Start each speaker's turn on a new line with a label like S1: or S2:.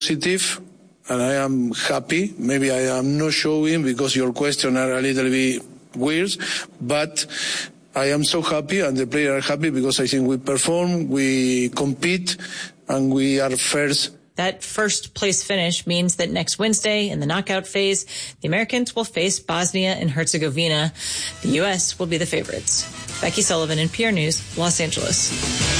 S1: positive, and I am happy. Maybe I am not showing because your questions are a little bit weird, but I am so happy and the players are happy because I think we perform, we compete, and we are first.
S2: That first place finish means that next Wednesday in the knockout phase, the Americans will face Bosnia and Herzegovina. The U.S. will be the favorites. Becky Sullivan, NPR News, Los Angeles.